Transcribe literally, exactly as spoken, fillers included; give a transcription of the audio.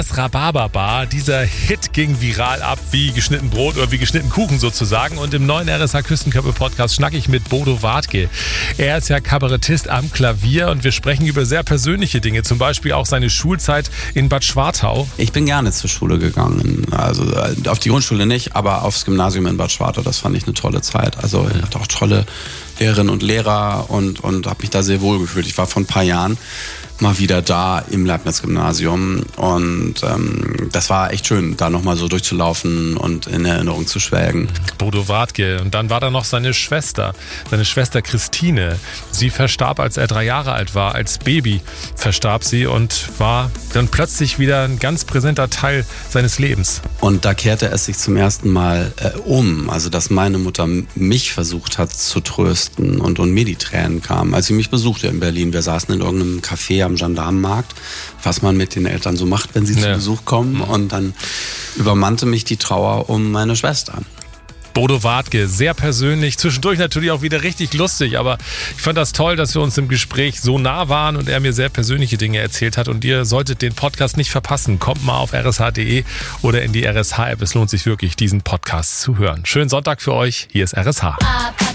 Das Rhabarberbar, dieser Hit ging viral ab wie geschnitten Brot oder wie geschnitten Kuchen sozusagen. Und im neuen R S H Küstenköppe Podcast schnacke ich mit Bodo Wartke. Er ist ja Kabarettist am Klavier und wir sprechen über sehr persönliche Dinge, zum Beispiel auch seine Schulzeit in Bad Schwartau. Ich bin gerne zur Schule gegangen, also auf die Grundschule nicht, aber aufs Gymnasium in Bad Schwartau, das fand ich eine tolle Zeit. Also ich hatte auch tolle Lehrerinnen und Lehrer und, und habe mich da sehr wohl gefühlt. Ich war vor ein paar Jahren mal wieder da im Leibniz-Gymnasium und ähm, das war echt schön, da nochmal so durchzulaufen und in Erinnerung zu schwelgen. Bodo Wartke. Und dann war da noch seine Schwester, seine Schwester Christine. Sie verstarb, als er drei Jahre alt war. Als Baby verstarb sie und war dann plötzlich wieder ein ganz präsenter Teil seines Lebens. Und da kehrte es sich zum ersten Mal äh, um, also dass meine Mutter mich versucht hat zu trösten und, und mir die Tränen kamen, als sie mich besuchte in Berlin. Wir saßen in irgendeinem Café am Gendarmenmarkt, was man mit den Eltern so macht, wenn sie ja. zu Besuch kommen. Und dann übermannte mich die Trauer um meine Schwester. Bodo Wartke, sehr persönlich, zwischendurch natürlich auch wieder richtig lustig, aber ich fand das toll, dass wir uns im Gespräch so nah waren und er mir sehr persönliche Dinge erzählt hat und ihr solltet den Podcast nicht verpassen. Kommt mal auf r s h punkt d e oder in die R S H-App, es lohnt sich wirklich, diesen Podcast zu hören. Schönen Sonntag für euch, hier ist R S H.